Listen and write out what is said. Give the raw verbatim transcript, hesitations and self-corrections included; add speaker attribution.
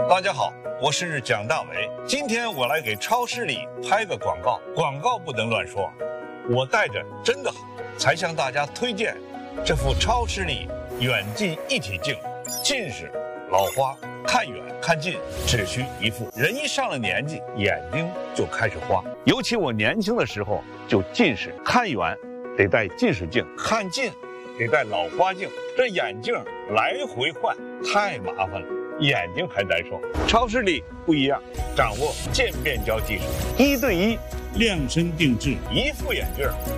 Speaker 1: 大家好，我是蒋大为。今天我来给超视力拍个广告，广告不能乱说，我戴着真的好，才向大家推荐这副超视力远近一体镜。近视、老花、看远看近只需一副。人一上了年纪，眼睛就开始花，尤其我年轻的时候就近视，看远得戴近视镜，看近得戴老花镜，这眼镜来回换太麻烦了，眼睛还难受。超视力不一样，掌握渐变焦技术，一对一
Speaker 2: 量身定制，
Speaker 1: 一副眼镜